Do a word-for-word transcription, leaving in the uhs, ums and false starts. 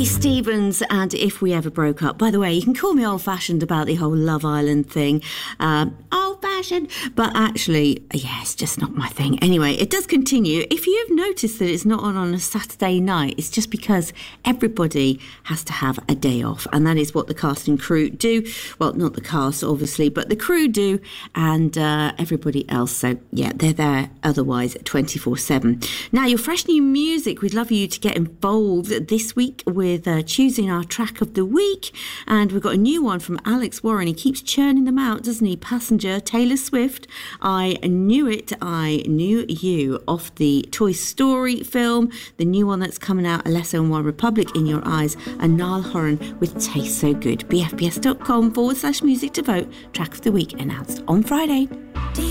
Stevens and If We Ever Broke Up. By the way, you can call me old-fashioned about the whole Love Island thing. Um, old-fashioned. But actually, yeah, it's just not my thing. Anyway, it does continue. If you've noticed that it's not on on a Saturday night, it's just because everybody has to have a day off. And that is what the cast and crew do. Well, not the cast, obviously, but the crew do. And uh, everybody else. So, yeah, they're there otherwise twenty-four seven. Now, your fresh new music, we'd love you to get involved this week with uh, choosing our track of the week. And we've got a new one from Alex Warren. He keeps churning them out, doesn't he? Passenger, Taylor Swift, I Knew It, I Knew You, off the Toy Story film. The new one that's coming out, Alesso and One Republic, In Your Eyes, and Niall Horan with Taste So Good. B F B S dot com forward slash music to vote. Track of the week announced on Friday.